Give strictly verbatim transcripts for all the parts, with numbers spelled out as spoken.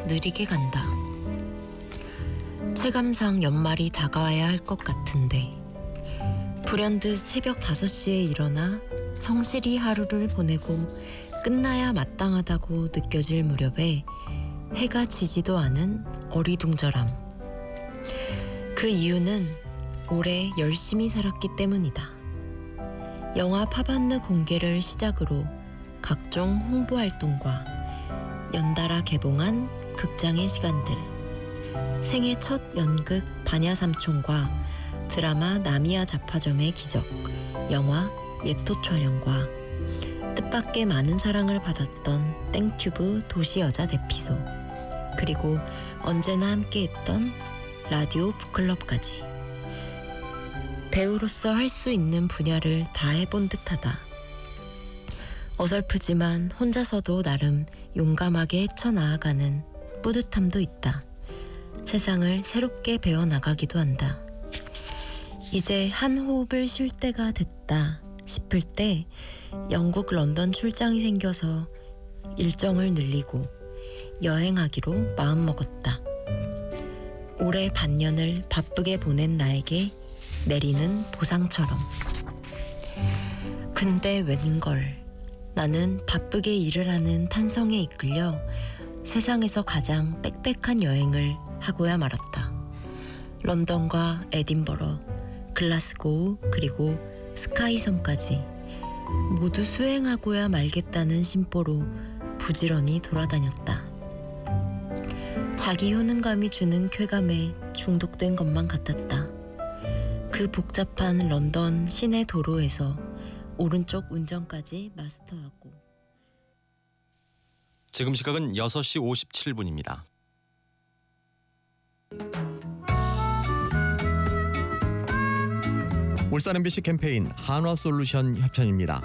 느리게 간다. 체감상 연말이 다가와야 할 것 같은데 불현듯 새벽 다섯 시에 일어나 성실히 하루를 보내고 끝나야 마땅하다고 느껴질 무렵에 해가 지지도 않은 어리둥절함. 그 이유는 올해 열심히 살았기 때문이다. 영화 파반느 공개를 시작으로 각종 홍보 활동과 연달아 개봉한 극장의 시간들, 생애 첫 연극 반야삼촌과 드라마 나미야 잡화점의 기적, 영화 예토 촬영과 뜻밖의 많은 사랑을 받았던 땡튜브 도시여자 대피소, 그리고 언제나 함께했던 라디오 북클럽까지 배우로서 할 수 있는 분야를 다 해본 듯하다. 어설프지만 혼자서도 나름 용감하게 헤쳐나아가는 뿌듯함도 있다. 세상을 새롭게 배워나가기도 한다. 이제 한 호흡을 쉴 때가 됐다 싶을 때 영국 런던 출장이 생겨서 일정을 늘리고 여행하기로 마음먹었다. 올해 반년을 바쁘게 보낸 나에게 내리는 보상처럼. 근데 웬걸, 나는 바쁘게 일을 하는 탄성에 이끌려 세상에서 가장 빽빽한 여행을 하고야 말았다. 런던과 에딘버러, 글라스고우, 그리고 스카이섬까지 모두 수행하고야 말겠다는 심보로 부지런히 돌아다녔다. 자기 효능감이 주는 쾌감에 중독된 것만 같았다. 그 복잡한 런던 시내 도로에서 오른쪽 운전까지 마스터하고. 지금 시각은 여섯 시 오십칠 분입니다. 울산 엠비씨 캠페인 한화솔루션 협찬입니다.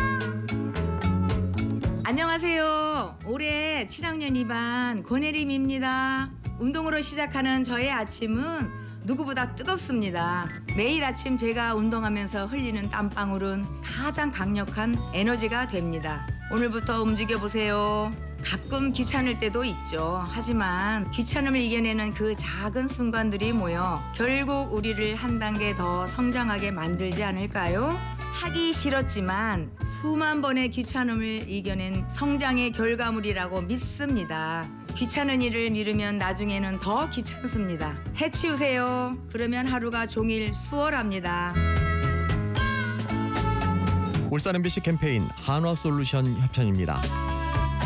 안녕하세요. 올해 칠 학년 이 반 권혜림입니다. 운동으로 시작하는 저의 아침은 누구보다 뜨겁습니다. 매일 아침 제가 운동하면서 흘리는 땀방울은 가장 강력한 에너지가 됩니다. 오늘부터 움직여보세요. 가끔 귀찮을 때도 있죠. 하지만 귀찮음을 이겨내는 그 작은 순간들이 모여 결국 우리를 한 단계 더 성장하게 만들지 않을까요? 하기 싫었지만 수만 번의 귀찮음을 이겨낸 성장의 결과물이라고 믿습니다. 귀찮은 일을 미루면 나중에는 더 귀찮습니다. 해치우세요. 그러면 하루가 종일 수월합니다. 울산 엠비씨 캠페인 한화솔루션 협찬입니다.